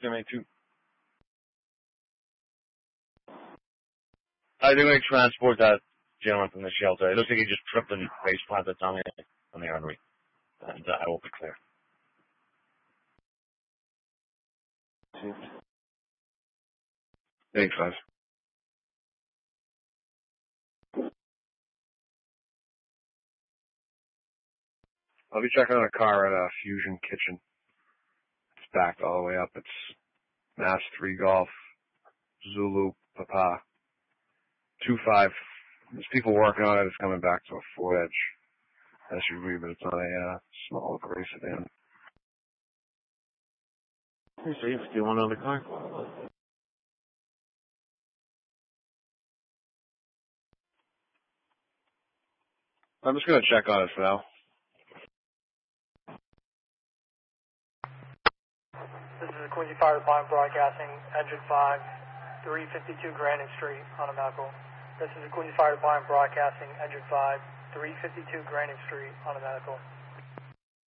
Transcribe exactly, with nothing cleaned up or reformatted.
Give me two. I think we transport that gentleman from the shelter. It looks like he just tripped and face planted on the, on the artery. And uh, I will be clear. Thanks, guys. I'll be checking on a car at a Fusion Kitchen. It's backed all the way up. It's Mass three Golf, Zulu, Papa, two five. There's people working on it. It's coming back to a four edge S U V, but it's on a uh, small gray sedan. Hey, so you still want another car? I'm just going to check on it for now. This is the Quincy Fire Department broadcasting, engine five, three fifty-two Grandin Street on a medical. This is the Quincy Fire Department broadcasting, engine five, three fifty-two Grandin Street on a medical.